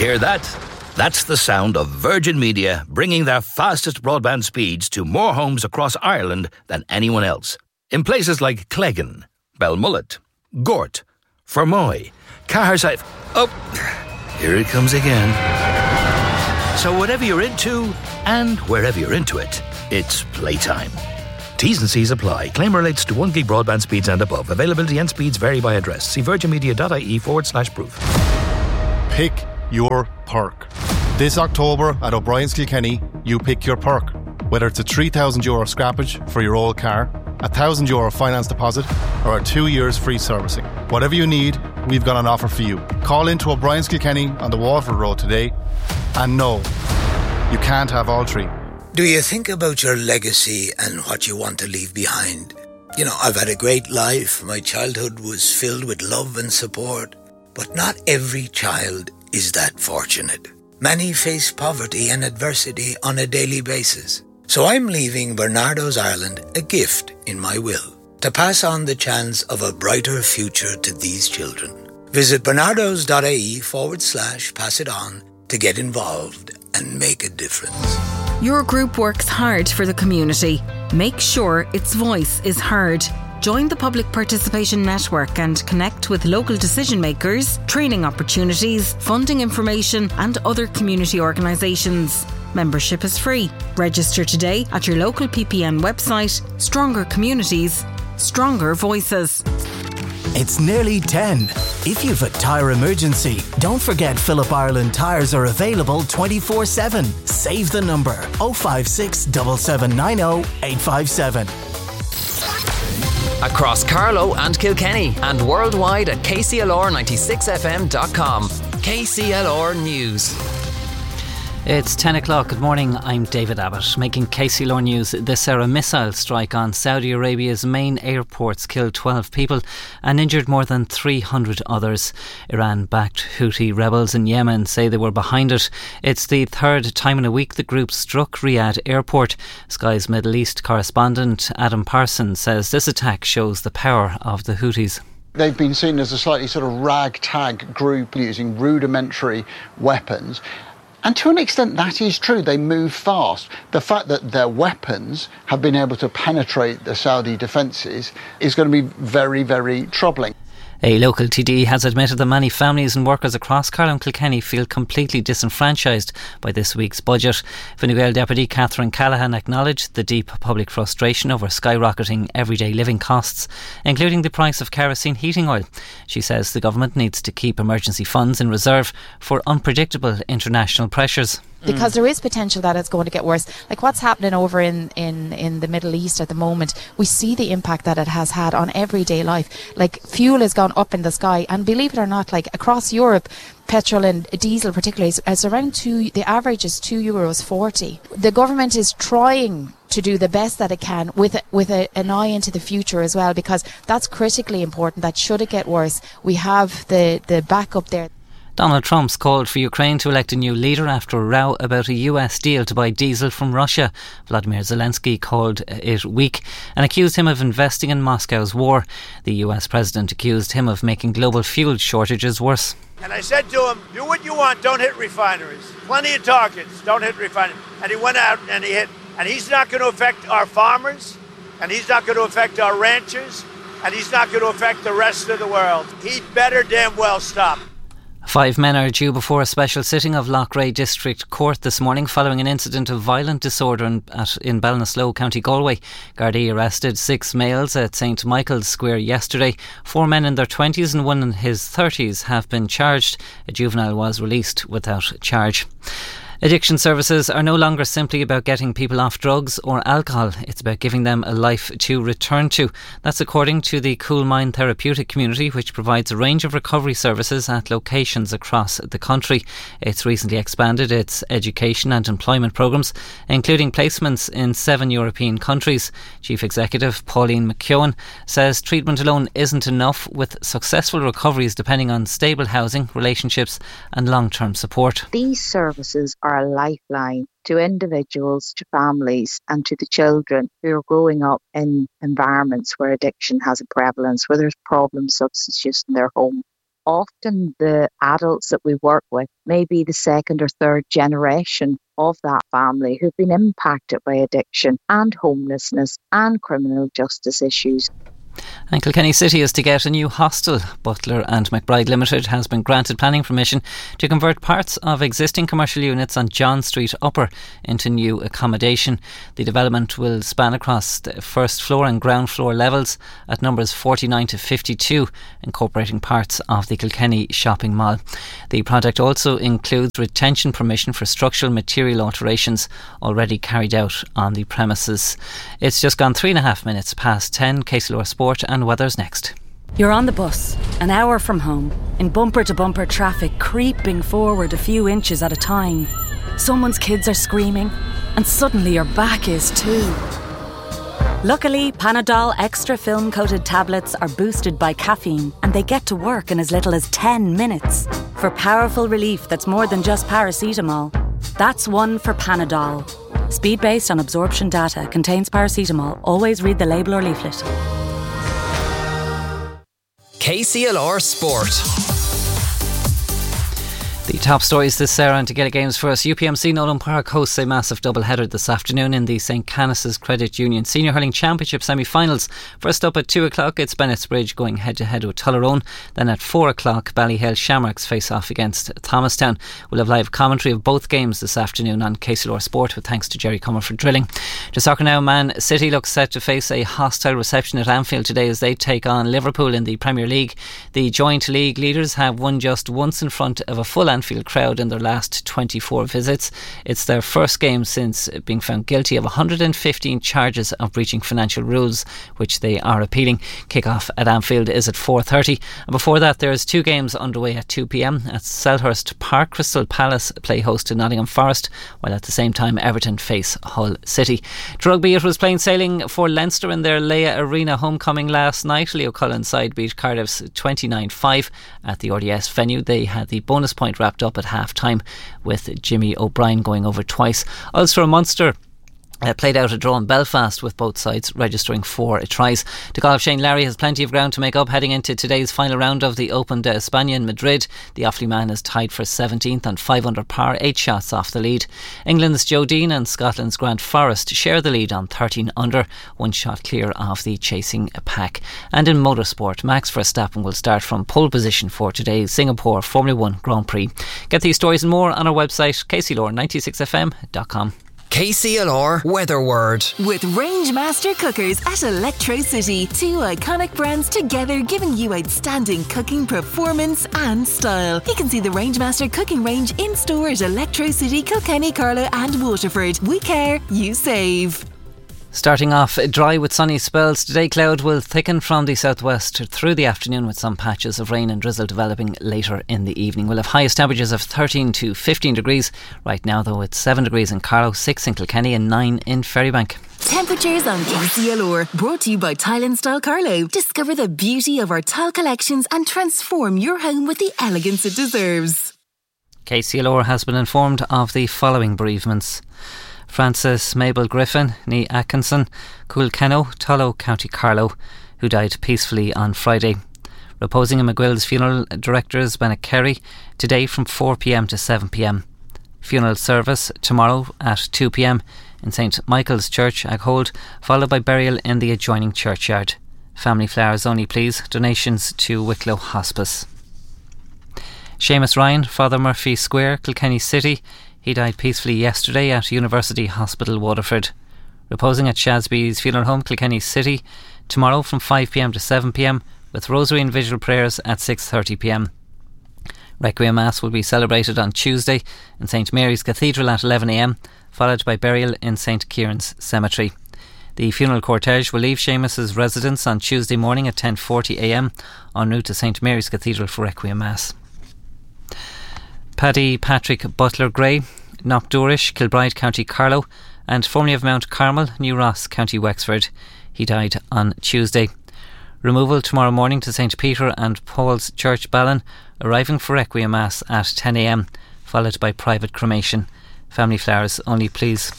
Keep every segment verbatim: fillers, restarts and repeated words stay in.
Hear that? That's the sound of Virgin Media bringing their fastest broadband speeds to more homes across Ireland than anyone else. In places like Cleggan, Belmullet, Gort, Fermoy, Caherside... Oh, here it comes again. So whatever you're into, and wherever you're into it, it's playtime. T's and C's apply. Claim relates to one gig broadband speeds and above. Availability and speeds vary by address. See virginmedia.ie forward slash proof. Pick your perk. This October at O'Brien's Kilkenny, you pick your perk. Whether it's a three thousand euro scrappage for your old car, a one thousand euro finance deposit, or a two years free servicing. Whatever you need, we've got an offer for you. Call into O'Brien's Kilkenny on the Waterford Road today. And no, you can't have all three. Do you think about your legacy and what you want to leave behind? You know, I've had a great life. My childhood was filled with love and support. But not every child is that fortunate. Many face poverty and adversity on a daily basis. So I'm leaving Bernardo's Ireland a gift in my will, to pass on the chance of a brighter future to these children. Visit bernardos.ie forward slash pass it on to get involved and make a difference. Your group works hard for the community. Make sure its voice is heard. Join the Public Participation Network and connect with local decision makers, training opportunities, funding information and other community organisations. Membership is free. Register today at your local P P N website. Stronger communities, stronger voices. It's nearly ten. If you've a tyre emergency, don't forget Phillip Ireland tyres are available twenty-four seven. Save the number oh five six, seven seven nine oh, eight five seven. Across Carlow and Kilkenny and worldwide at k c l r ninety-six f m dot com. K C L R News. It's ten o'clock. Good morning, I'm David Abbott. Making K C L R News, this hour, a missile strike on Saudi Arabia's main airports killed twelve people and injured more than three hundred others. Iran-backed Houthi rebels in Yemen say they were behind it. It's the third time in a week the group struck Riyadh airport. Sky's Middle East correspondent Adam Parsons says this attack shows the power of the Houthis. They've been seen as a slightly sort of ragtag group using rudimentary weapons. And to an extent, that is true. They move fast. The fact that their weapons have been able to penetrate the Saudi defences is going to be very, very troubling. A local T D has admitted that many families and workers across Carlow and Kilkenny feel completely disenfranchised by this week's budget. Fine Gael Deputy Catherine Callaghan acknowledged the deep public frustration over skyrocketing everyday living costs, including the price of kerosene heating oil. She says the government needs to keep emergency funds in reserve for unpredictable international pressures. Because there is potential that it's going to get worse. Like what's happening over in, in, in the Middle East at the moment, we see the impact that it has had on everyday life. Like fuel has gone up in the sky, and believe it or not, like across Europe, petrol and diesel particularly is, is around two, the average is two euros forty. The government is trying to do the best that it can with with a, an eye into the future as well, because that's critically important, that should it get worse, we have the, the backup there. Donald Trump's called for Ukraine to elect a new leader after a row about a U S deal to buy diesel from Russia. Vladimir Zelensky called it weak and accused him of investing in Moscow's war. The U S president accused him of making global fuel shortages worse. And I said to him, do what you want, don't hit refineries. Plenty of targets, don't hit refineries. And he went out and he hit. And he's not going to affect our farmers, and he's not going to affect our ranchers, and he's not going to affect the rest of the world. He'd better damn well stop. Five men are due before a special sitting of Loughrea District Court this morning following an incident of violent disorder in, at, in Ballinasloe, County Galway. Gardaí arrested six males at St Michael's Square yesterday. Four men in their twenties and one in his thirties have been charged. A juvenile was released without charge. Addiction services are no longer simply about getting people off drugs or alcohol. It's about giving them a life to return to. That's according to the Cool Mind Therapeutic Community, which provides a range of recovery services at locations across the country. It's recently expanded its education and employment programmes, including placements in seven European countries. Chief Executive Pauline McKeown says treatment alone isn't enough, with successful recoveries depending on stable housing, relationships and long-term support. These services are a lifeline to individuals, to families and to the children who are growing up in environments where addiction has a prevalence, where there's problem substance use in their home. often the adults that we work with may be the second or third generation of that family who've been impacted by addiction and homelessness and criminal justice issues. And Kilkenny City is to get a new hostel. Butler and McBride Limited has been granted planning permission to convert parts of existing commercial units on John Street Upper into new accommodation. The development will span across the first floor and ground floor levels at numbers forty-nine to fifty-two, incorporating parts of the Kilkenny shopping mall. The project also includes retention permission for structural material alterations already carried out on the premises. It's just gone three and a half minutes past ten. K C L R Sport and weather's next. You're on the bus, an hour from home, in bumper-to-bumper traffic, creeping forward a few inches at a time. Someone's kids are screaming, and suddenly your back is too. Luckily, Panadol Extra film-coated tablets are boosted by caffeine, and they get to work in as little as ten minutes. For powerful relief that's more than just paracetamol. That's one for Panadol. Speed based on absorption data, contains paracetamol. Always read the label or leaflet. K C L R Sport. The top stories this Sarah and to get games for us. U P M C Nolan Park hosts a massive double-header this afternoon in the Saint Canice's Credit Union Senior Hurling Championship semi-finals. First up at two o'clock, it's Bennett's Bridge going head-to-head with Tullaroan. Then at four o'clock, Ballyhale Shamrocks face off against Thomastown. We'll have live commentary of both games this afternoon on K C L R Sport with thanks to Jerry Comer for drilling. To soccer now, Man City looks set to face a hostile reception at Anfield today as they take on Liverpool in the Premier League. The joint league leaders have won just once in front of a full Anfield crowd in their last twenty-four visits. It's their first game since being found guilty of one hundred fifteen charges of breaching financial rules, which they are appealing. Kick-off at Anfield is at four thirty, and before that there's two games underway at two p.m. at Selhurst Park. Crystal Palace play host to Nottingham Forest, while at the same time Everton face Hull City. To rugby, it was plain sailing for Leinster in their Leia Arena homecoming last night. Leo Cullen's side beat Cardiff's twenty-nine five at the R D S venue. They had the bonus point wrapped up at half time with Jimmy O'Brien going over twice. Ulster and Munster Uh, played out a draw in Belfast with both sides registering four tries. To golf, Shane Larry has plenty of ground to make up heading into today's final round of the Open de España in Madrid. The Offaly man is tied for seventeenth on five under par, eight shots off the lead. England's Joe Dean and Scotland's Grant Forrest share the lead on thirteen under, one shot clear of the chasing pack. And in motorsport, Max Verstappen will start from pole position for today's Singapore Formula One Grand Prix. Get these stories and more on our website k c l r ninety-six f m dot com. K C L R Weather Word. With Rangemaster Cookers at Electro City. Two iconic brands together giving you outstanding cooking performance and style. You can see the Rangemaster cooking range in store at Electro City, Kilkenny, Carlow and Waterford. We care, you save. Starting off dry with sunny spells. Today cloud will thicken from the southwest through the afternoon with some patches of rain and drizzle developing later in the evening. We'll have highest temperatures of thirteen to fifteen degrees. Right now though it's seven degrees in Carlow, six in Kilkenny and nine in Ferrybank. Temperatures on K C L R, brought to you by Tile and Style Carlow. Discover the beauty of our tile collections and transform your home with the elegance it deserves. K C L R has been informed of the following bereavements. Frances Mabel Griffin, ní Atkinson, Coolkenno, Tullow, County Carlow, who died peacefully on Friday. Reposing in McGuill's funeral directors Bennett Kerry today from four p.m. to seven p.m. Funeral service tomorrow at two p.m. in Saint Michael's Church, Aghold, followed by burial in the adjoining churchyard. Family flowers only please. Donations to Wicklow Hospice. Seamus Ryan, Father Murphy Square, Kilkenny City. He died peacefully yesterday at University Hospital, Waterford. Reposing at Shasby's Funeral Home, Kilkenny City, tomorrow from five p.m. to seven p.m. with Rosary and Vigil prayers at six thirty p.m. Requiem Mass will be celebrated on Tuesday in Saint Mary's Cathedral at eleven a.m, followed by burial in Saint Kieran's Cemetery. The funeral cortege will leave Seamus's residence on Tuesday morning at ten forty a.m. en route to Saint Mary's Cathedral for Requiem Mass. Paddy Patrick Butler Gray, Knockdoorish, Kilbride, County Carlow, and formerly of Mount Carmel, New Ross, County Wexford. He died on Tuesday. Removal tomorrow morning to Saint Peter and Paul's Church, Ballin, arriving for Requiem Mass at ten a.m, followed by private cremation. Family flowers only please.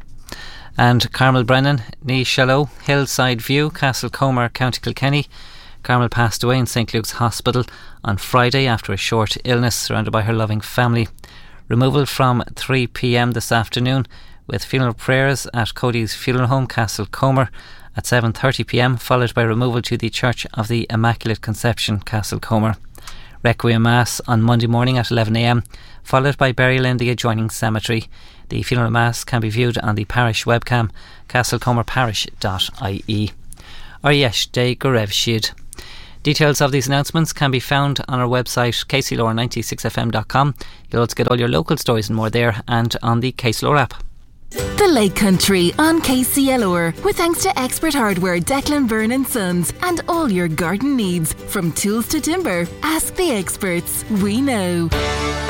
And Carmel Brennan, ní Shallow, Hillside View, Castle Comer, County Kilkenny. Carmel passed away in St Luke's Hospital on Friday after a short illness, surrounded by her loving family. Removal from three p m this afternoon, with funeral prayers at Cody's Funeral Home, Castlecomer, at seven thirty p m, followed by removal to the Church of the Immaculate Conception, Castlecomer. Requiem Mass on Monday morning at eleven a m, followed by burial in the adjoining cemetery. The funeral mass can be viewed on the parish webcam, castlecomer parish dot I E. Aryesh de Gorev Shid. Details of these announcements can be found on our website, k c l o r ninety-six f m dot com. You'll also get all your local stories and more there, and on the K C L O R app. The Lake Country on K C L O R, with thanks to Expert Hardware, Declan Byrne and Sons, and all your garden needs, from tools to timber. Ask the experts. We know.